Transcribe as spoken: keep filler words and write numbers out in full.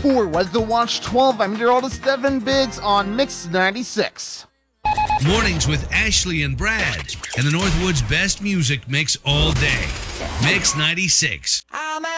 For Was the Watch twelve, I'm meteorologist Devin Biggs on Mix ninety-six. Mornings with Ashley and Brad, and the Northwoods best music mix all day. Mix ninety-six.